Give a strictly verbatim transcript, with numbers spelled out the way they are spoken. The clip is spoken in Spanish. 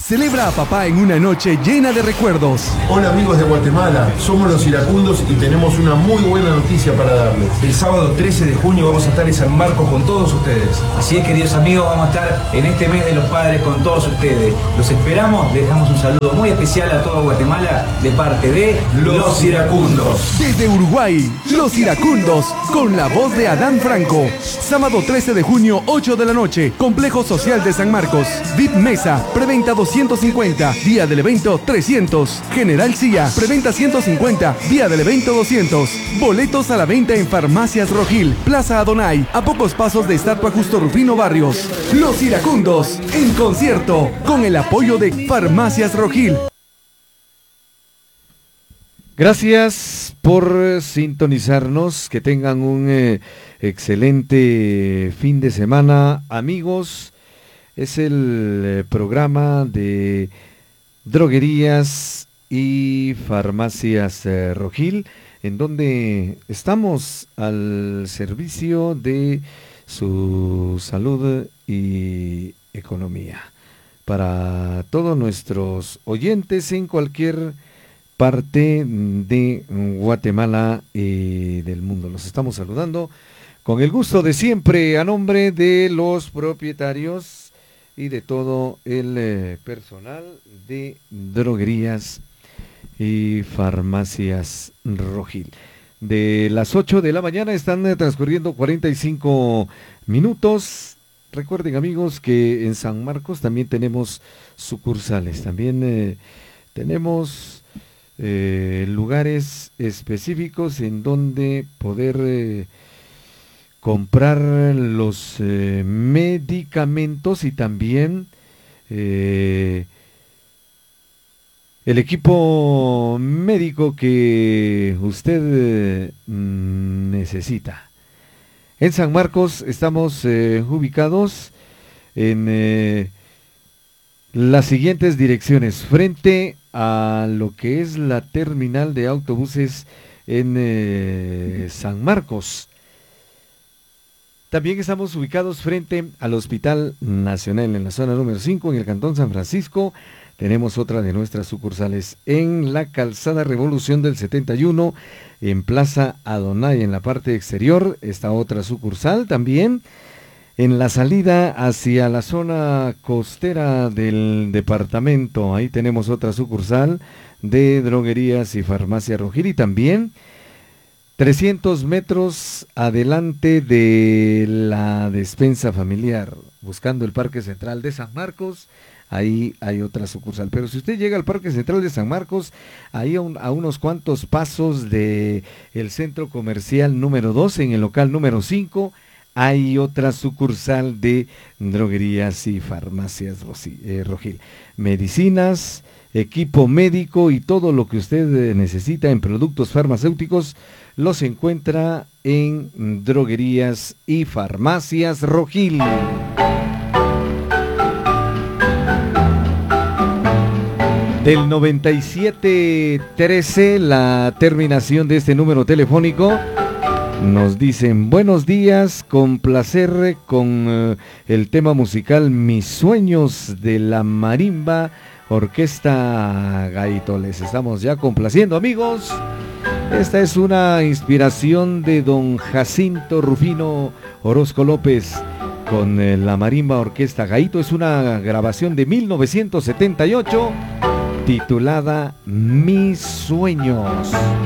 Celebra a papá en una noche llena de recuerdos. Hola amigos de Guatemala, somos los iracundos y tenemos una muy buena noticia para darles. El sábado trece de junio vamos a estar en San Marcos con todos ustedes. Así es, queridos amigos, vamos a estar en este mes de los padres con todos ustedes. Los esperamos, les damos un saludo muy especial a todo Guatemala de parte de Los Iracundos. Desde Uruguay, Los Iracundos, con la voz de Adán Franco. Sábado trece de junio, ocho de la noche, Complejo Social de San Marcos. V I P Mesa, preventa doscientos cincuenta, día del evento trescientos. General Silla, preventa ciento cincuenta, día del evento doscientos. Boletos a la venta en Farmacias Rojil, Plaza Adonai, a pocos pasos de Estatua Justo Rufino Barrios. Los Iracundos, en concierto, con el apoyo de Farmacias Rojil. Gracias por sintonizarnos, que tengan un eh, excelente fin de semana, amigos. Es el eh, programa de droguerías y farmacias eh, Rojil, en donde estamos al servicio de su salud y economía. Para todos nuestros oyentes en cualquier parte de Guatemala y del mundo, los estamos saludando con el gusto de siempre a nombre de los propietarios y de todo el eh, personal de droguerías y farmacias Rojil. De las ocho de la mañana están eh, transcurriendo cuarenta y cinco minutos. Recuerden, amigos, que en San Marcos también tenemos sucursales, también eh, tenemos eh, lugares específicos en donde poder eh, comprar los eh, medicamentos y también eh, el equipo médico que usted eh, necesita. En San Marcos estamos eh, ubicados en eh, las siguientes direcciones: frente a lo que es la terminal de autobuses en eh, San Marcos. También estamos ubicados frente al Hospital Nacional en la zona número cinco, en el Cantón San Francisco. Tenemos otra de nuestras sucursales en la Calzada Revolución del setenta y uno, en Plaza Adonai, en la parte exterior. Esta otra sucursal también en la salida hacia la zona costera del departamento. Ahí tenemos otra sucursal de droguerías y farmacia Rojil, y también trescientos metros adelante de la despensa familiar, buscando el Parque Central de San Marcos. Ahí hay otra sucursal. Pero si usted llega al Parque Central de San Marcos, ahí a, un, a unos cuantos pasos de el centro comercial número dos, en el local número cinco, hay otra sucursal de droguerías y farmacias Rojil. Medicinas, equipo médico y todo lo que usted necesita en productos farmacéuticos los encuentra en droguerías y farmacias Rojil. Del noventa y siete trece, la terminación de este número telefónico, nos dicen: buenos días, con placer con uh, el tema musical Mis Sueños de la Marimba Orquesta Gaito. Les estamos ya complaciendo, amigos. Esta es una inspiración de don Jacinto Rufino Orozco López con eh, la Marimba Orquesta Gaito. Es una grabación de mil novecientos setenta y ocho titulada Mis Sueños.